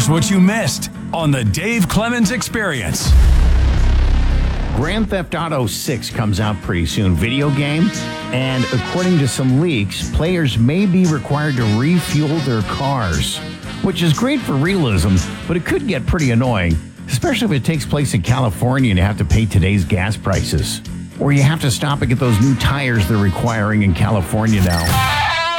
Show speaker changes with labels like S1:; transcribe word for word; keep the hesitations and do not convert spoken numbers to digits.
S1: what you missed on the Dave Clemens Experience.
S2: Grand Theft Auto six comes out pretty soon, video game, and according to some leaks, players may be required to refuel their cars, which is great for realism, but it could get pretty annoying, especially if it takes place in California and you have to pay today's gas prices. Or you have to stop and get those new tires they're requiring in California now.